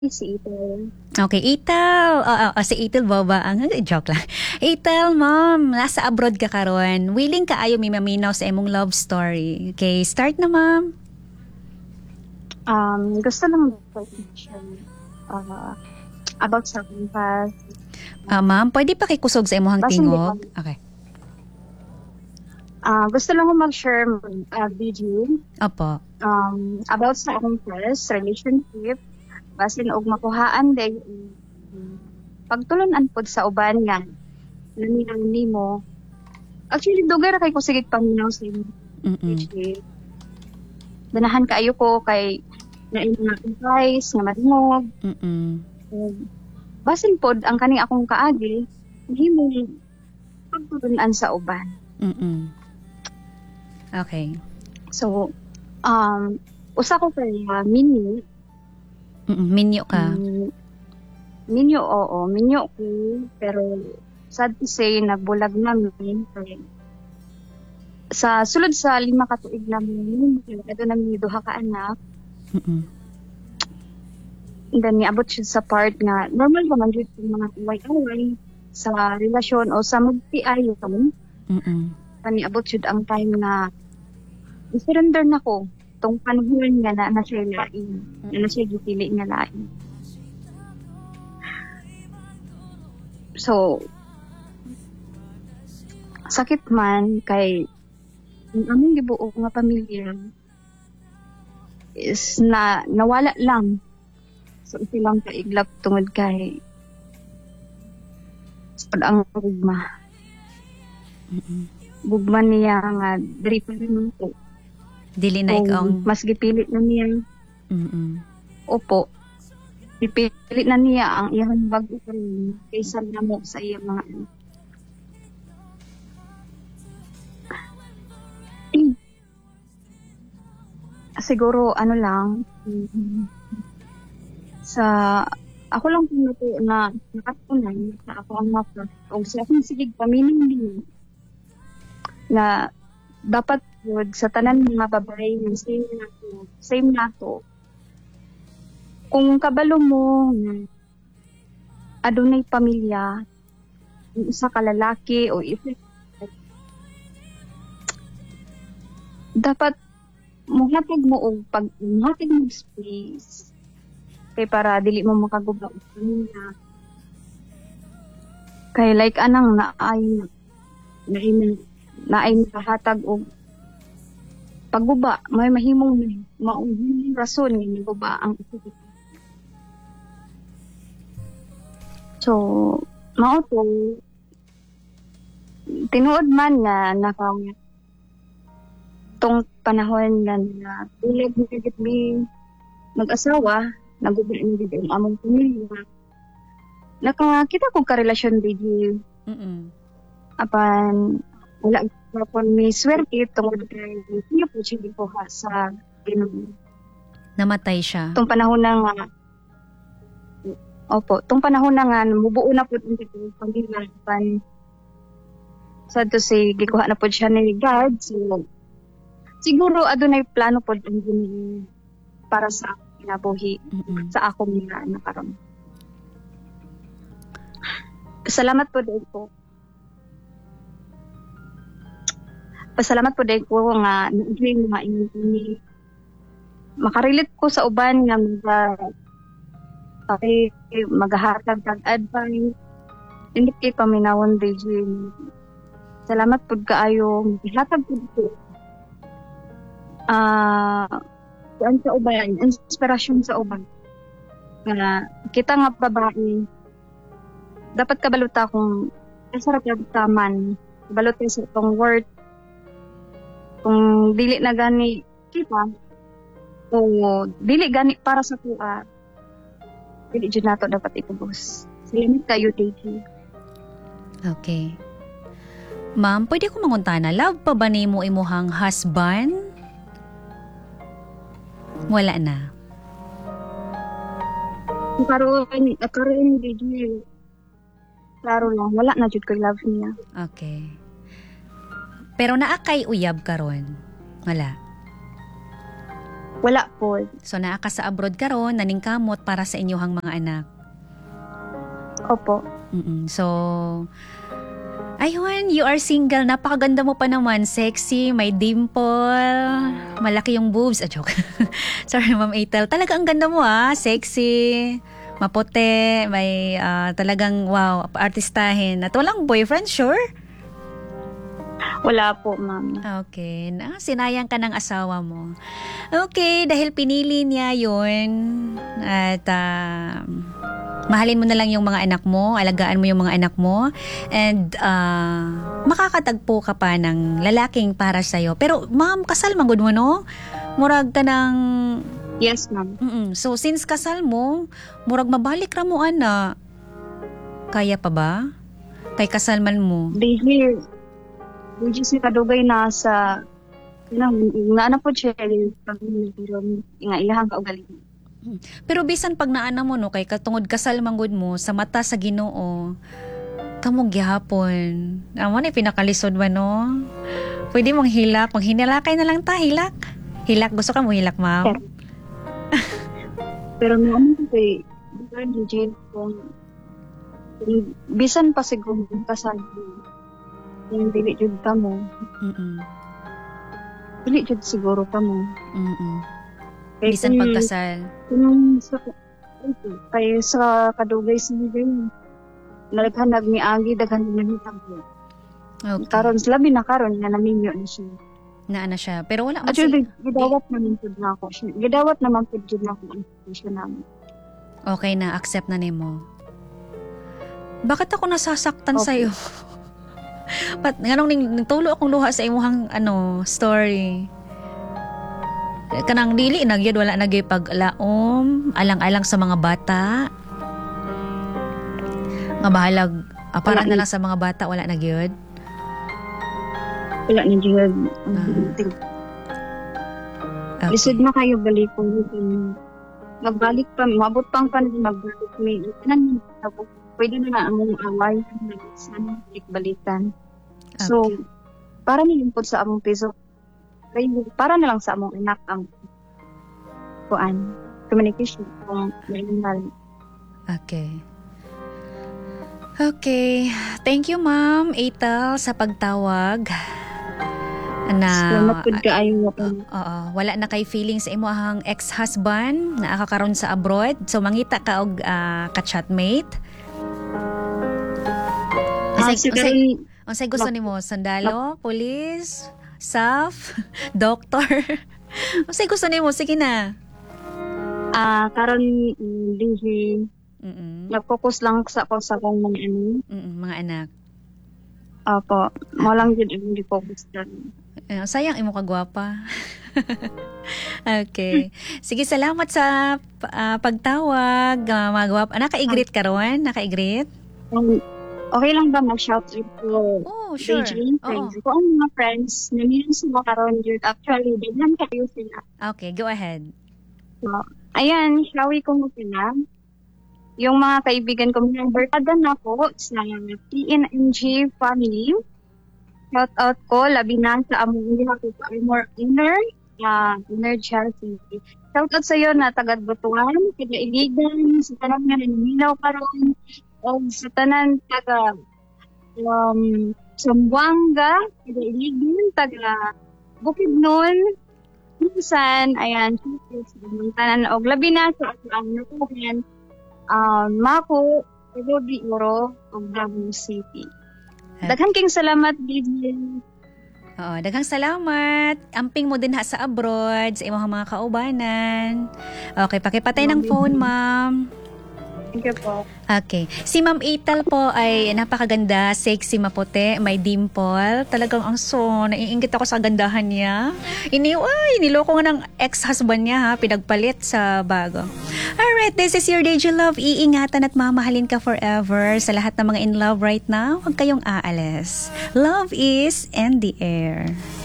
si Ito. Okay, Itel. Si Itel Boba. Ang joke lang. Itel, ma'am, nasa abroad ka karon. Willing ka ayo mi maminaw sa imong love story. Okay, start na, ma'am. Gusto lang information about sa aking past. Ma'am, pwede pa kikusog sa imong Basta hindi tingog? pa. Okay. Gusto lang ko mag-share video Opo. about sa akong past relationship. Basin og makuhaan day pagtulunan pod sa uban nga naminaw nimo. Actually dugay ra kay ko sige paminaw sa imo. Ganahan kaayo ko kay naay mga advice nga madungog. Basin pod ang kaning akong kaagi himong pagtulunan sa uban. Okay. So usa ko kay mini. Minyo ka. Minyo, oo. Minyo ko. Pero, sad to say, nagbulag namin. Sa sulod sa 5 katuig namin, ito namin duha ka anak. Then, niabot siya sa part nga, normal ba man yung mga away-away sa relasyon o sa magti-ayon. Niabot siya ang time na i-surrender na ko. Tong panahon nga na siya lain. Na siya gipili nga lain. So, sakit man kay ang aming gibuo nga pamilya is nawala lang. So, silang kaiglap tungod kay ang gugma. Gugma niya nga diri pa rin ko. Dili na ikaw. Mas gipilit na niya. Opo. Gipilit na niya ang iyang bago kaysa namo sa iyang mga anak. Siguro ano lang sa ako lang puno na nakatunan sa ako ang mapa o sa akong sigig pamiling din na dapat yun, sa tanan mga babae ng same nato. Kung kabalo mo adunay pamilya, isa ka lalaki o dapat muhatag mo og muhatag mo space kay para dili mo makaguba og pamilya. Kay like anang naay nakahatag og pagguba, may mahimong maunghing rason nga guba ang isip. So, mao to tinuod man nga tong panahon na tulad ni mi mag-asawa, naguba ni gid ang among pamilya. Nakakita ko karelasyon di. Apan wala pon mi swerte tungod kay hindi po siya gikuha sa Ginoo. Namatay siya. Tong panahon na nga tong panahon na nga mubuo na pud ang pamilya pan sad to say gikuha na pud siya ni God. So siguro adunay plano pud ang Ginoo para sa akong kinabuhi sa akong mga anak karon. Salamat po dito. Pasalamat po dahil ko nga nag-dream mga ini makarelate ko sa uban nga maghahatag tag advice hindi kay paminawon DJ. Salamat po kaayo ihatag po dito sa uban, inspirasyon sa uban nga kita nga babae dapat kabaluta kung sarap yung taman kabaluta sa itong word. Kung dili na gani kita o dili gani para sa tuwa dili jud nato dapat ipubos. Salamat kayo, DJ. Okay. Ma'am, pwede ko manguntana, love pa ba nimo imuhang husband? Wala na. Karon DJ. Klaro lang, wala na jud ko love niya. Okay. Pero naa kay uyab karon. Wala. Wala po. So naa ka sa abroad karon naningkamot para sa inyohang mga anak. Opo. So, ayun, you are single. Napakaganda mo pa naman. Sexy, may dimple, malaki yung boobs. Joke. Sorry, Ma'am Ethel. Talaga ang ganda mo sexy, maputi, may talagang wow, artistahin. At walang boyfriend, sure? Wala po, ma'am. Okay. Sinayang ka ng asawa mo. Okay, dahil pinili niya yun at mahalin mo na lang yung mga anak mo, alagaan mo yung mga anak mo, and makakatagpo ka pa ng lalaking para sa'yo. Pero, ma'am, kasal manggod mo, no? Murag ka ng... Yes, ma'am. So, since kasal mo, murag mabalik ra mo, ana. Kaya pa ba? Kay kasal man mo. Hindi si kadugay na sa... Naana po siya, nga ilahang kaugalingon. Pero bisan pag naana mo no kay katungod kasal manggod mo sa mata sa Ginoo kamong gihapon. Amo ni pinakalisod ba no? Pwede mong hilak, maghinilakay na lang ta, hilak. Hilak gusto ka mo hilak, ma'am? Pero naman ko kay bisan pa siguro kasal yung dili jud ka mo. Dili jud siguro ka mo. Bisan pagkasal. Kaya sa kadugay sa nila, naghanag ni Agi, daghan na nitabo. Okay. Karon sila binakaroon na naminyo na siya. Naana siya. Pero wala man Actually, gidawat naman po na ako. Gidawat naman po dyan ako ang siya namin. Okay na, accept na nimo. Bakit ako nasasaktan sa'yo? But nganong ning tulo akong luha sa imong story. Kanang dili nagyud wala nagyay paglaom, alang-alang sa mga bata. Nga bahalag para na lang sa mga bata wala nagyud. Wala nagyud. Okay. Lisod na kayo balik ko. Magbalik pa, mabot pang magbalik may pwede na among away sana balikan. So, para nilimpod sa among piso, para na lang sa among anak ang communication kung minimal. Okay. Thank you, Ma'am Ethel, sa pagtawag. Salamat po kaayo po. Wala na kay feeling sa imong ex-husband na akakaroon sa abroad. So, mangita ka og ka-chatmate. Unsay gusto nimo? Sandalo, police, SAF, doctor. Unsay gusto nimo? Sige na. Karon dihi nag-focus lang sa kong mga mga anak. Opo, mo lang din ang di-focus dyan. Sayang imo kagwapa. Okay. Sige, salamat sa pagtawag. Magwapa. Naka-igrit ka ron? Naka-igrit? Okay lang ba mag-shout out po? Oh, sure. Friends. Kung ang mga friends, namilang sila karon yun. Actually, bigyan kayo sila. Okay, go ahead. So, ayan, shawi ko mo sila. Yung mga kaibigan ko, mga barkada na po sa PNMG family. Shout out ko, labi na sa among more inner Chelsea. Shout out sa iyo na taga-Butuan, taga-Iligan, sa tanang nga naniminaw karon, o sa tanan taga Sambuanga, taga-Iligan, taga Bukidnon, minsan, ayan, tanan og labi na sa ang natuhan, Mako, Ruby Oro, og Davao City. Daghang king salamat, Vivian. Daghang salamat. Amping mo din sa abroad, sa imong mga kaubanan. Okay, pakipatay ng phone, ma'am. Thank you po. Okay. Si Ma'am Ethel po ay napakaganda, sexy, maputi, may dimple. Talagang ang naiinggit ako sa gandahan niya. Niloko nga ng ex-husband niya, pinagpalit sa bago. Alright, this is your DJ Love. Iingatan at mamahalin ka forever. Sa lahat ng mga in love right now, huwag kayong aalis. Love is in the air.